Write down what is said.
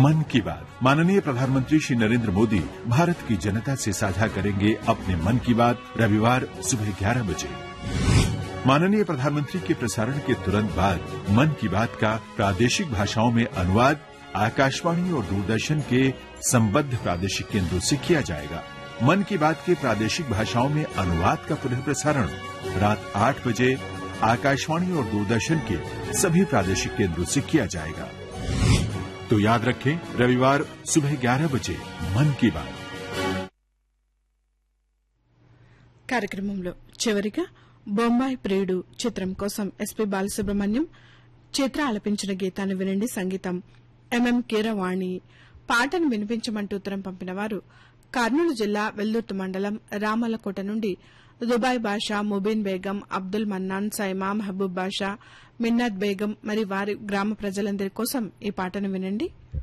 मन की बात। माननीय प्रधानमंत्री श्री नरेंद्र मोदी भारत की जनता से साझा करेंगे अपने मन की बात रविवार सुबह 11 बजे। माननीय प्रधानमंत्री के प्रसारण के तुरंत बाद मन की बात का प्रादेशिक भाषाओं में अनुवाद आकाशवाणी और दूरदर्शन के संबद्ध प्रादेशिक केंद्रों से किया जाएगा। मन की बात के प्रादेशिक भाषाओं में अनुवाद का पुनः प्रसारण रात 8 बजे आकाशवाणी और दूरदर्शन के सभी प्रादेशिक केंद्रों से किया जाएगा। तो याद रखें, रविवार सुबह 11 बजे मन की बात। కార్యక్రమంలో చివరిగా బొంబాయి ప్రియుడు చిత్రం కోసం ఎస్పీ బాలసుబ్రహ్మణ్యం చిత్ర ఆలపించిన గీతాన్ని వినండి. సంగీతం ఎంఎం కీరవాణి. పాటను వినిపించమంటూ ఉత్తరం పంపిన వారు కర్నూలు జిల్లా వెల్దుర్తి మండలం రామల్లకోట నుండి దుబాయ్ బాషా, ముబీన్ బేగం, అబ్దుల్ మన్నాన్, సైమా, మహబూబ్ బాషా, మిన్నాద్ బేగం మరి వారి గ్రామ ప్రజలందరి కోసం ఈ పాటను వినండి.